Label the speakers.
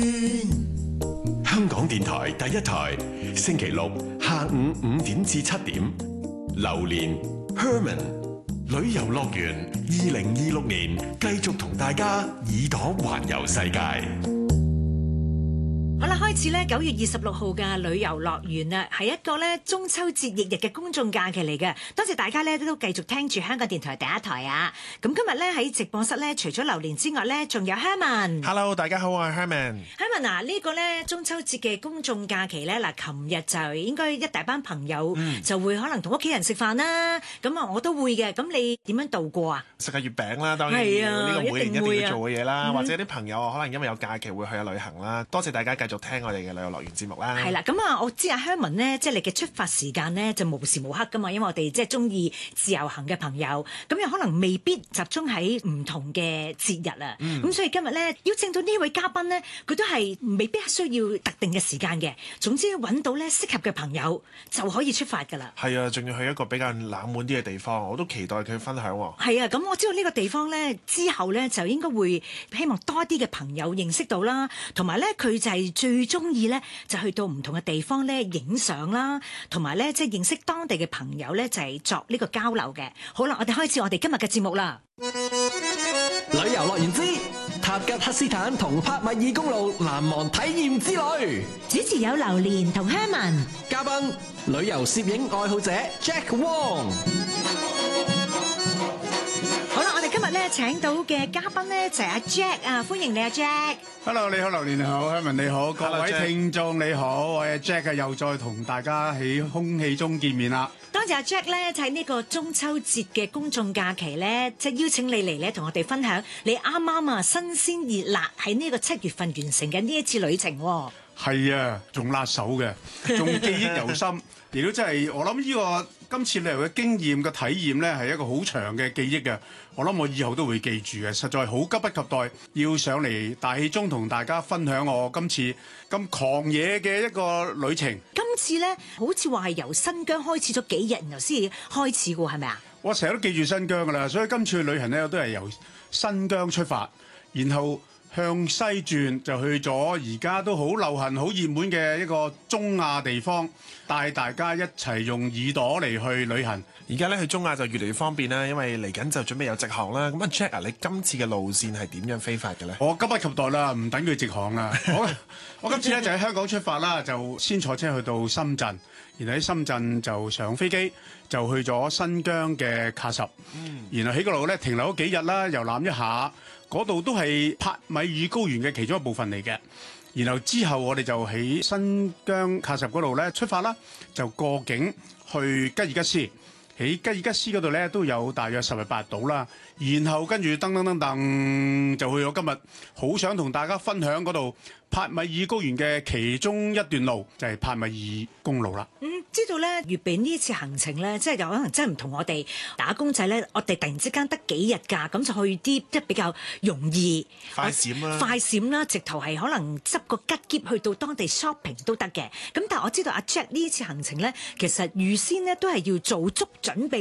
Speaker 1: 香港電台第一台，星期六下午5點至7點，榴蓮 Herman 旅遊樂園2026年繼續同大家耳朵環遊世界。
Speaker 2: 好啦，開始咧9月26號嘅旅遊樂園啊，係一個咧中秋節翌日嘅公眾假期嚟嘅。多謝大家咧都繼續聽住香港電台第一台啊！咁今日咧喺直播室咧，除咗榴蓮之外咧，仲有
Speaker 3: Herman。Hello， 大家好，我係 Herman。
Speaker 2: Herman 啊，呢個咧中秋節嘅公眾假期咧，嗱，琴日就應該一大班朋友就會可能同屋企人食飯啦。咁啊，我都會嘅。咁你點樣度過啊？
Speaker 3: 食下月餅啦，當然呢個每年一定要做嘅嘢啦。或者啲朋友可能因為有假期會去下旅行啦。多謝大家繼續聽我哋嘅旅遊樂園節目啦。
Speaker 2: 係啦，咁啊，我知阿 Herman 咧，即係你嘅出發時間咧，就無時無刻噶嘛，因為我哋即係中意自由行嘅朋友，咁又可能未必集中喺唔同嘅節日啊。咁所以今日咧邀請到呢位嘉賓咧，佢都係未必需要特定嘅時間嘅，總之揾到咧適合嘅朋友就可以出發噶啦。
Speaker 3: 係啊，仲要去一個比較冷門啲嘅地方，我都期待佢分享喎。
Speaker 2: 係啊，咁我知道呢個地方咧之後咧就應該會希望多啲嘅朋友認識到啦，同埋咧佢就係最中意咧就去到唔同嘅地方咧影相啦，同埋咧即係認識當地嘅朋友咧就係作呢個交流嘅。好啦，我哋開始我哋今日嘅節目啦。
Speaker 4: 旅遊樂園之塔吉克斯坦同帕米爾公路難忘體驗之旅，
Speaker 2: 主持有榴蓮同 Herman，
Speaker 4: 嘉賓旅遊攝影愛好者 Jack Wong。
Speaker 2: 好啦，我哋今日咧請到嘅嘉賓咧就係阿 Jack 啊，歡迎你阿 Jack。Hello，
Speaker 5: 你好，榴蓮你好 ，Herman 你好，各
Speaker 3: Hello，
Speaker 5: 位聽眾你好，我係 Jack 啊，又再同大家喺空氣中見面啦。
Speaker 2: 多謝阿 Jack 咧，就喺呢個中秋節嘅公眾假期咧，即係邀請你嚟咧，同我哋分享你啱啱啊新鮮熱辣喺呢個7月份完成嘅呢一次旅程。
Speaker 5: 係啊，仲辣手嘅，仲記憶猶深，亦都真係我諗呢個今次旅遊嘅經驗嘅體驗咧，係一個好長嘅記憶嘅。我諗我以後都會記住嘅，實在好急不及待要上嚟大氣中同大家分享我今次咁狂野嘅一個旅程。
Speaker 2: 今次咧好似話係由新疆開始咗幾日，然後先開始嘅喎，係咪啊？
Speaker 5: 我成日都記住新疆噶啦，所以今次去旅行咧，我都係由新疆出發，然後向西轉就去咗而家都好流行、好熱門嘅一個中亞地方，帶大家一齊用耳朵嚟去旅行。
Speaker 3: 而家咧去中亞就越嚟越方便啦，因為嚟緊就準備有直航啦。咁啊 Jack 啊，你今次嘅路線係點樣飛法嘅咧？
Speaker 5: 我急不及待啦，唔等佢直航啦。我今次咧就喺香港出發啦，就先坐車去到深圳，然後喺深圳就上飛機，就去咗新疆嘅喀什。然後喺嗰度咧停留咗幾日啦，遊覽一下，嗰度都係帕米爾高原嘅其中一部分嚟嘅。然後之後我哋就喺新疆喀什嗰度咧出發啦，就過境去吉爾吉斯。喺吉爾吉斯嗰度咧都有大約10日8日到啦，然後跟住噔就去咗今日好想同大家分享嗰度帕米爾高原嘅其中一段路，就係帕米爾公路啦。
Speaker 2: 知道咧預備呢次行程咧，即係有可能真係唔同我哋打工仔咧，我哋突然之間得幾日假，咁就去啲即係比較容易
Speaker 3: 快閃
Speaker 2: 啦，直頭係可能執個吉喼去到當地 shopping 都得嘅。咁但係我知道阿 Jack 呢次行程咧，其實預先咧都係要做足準備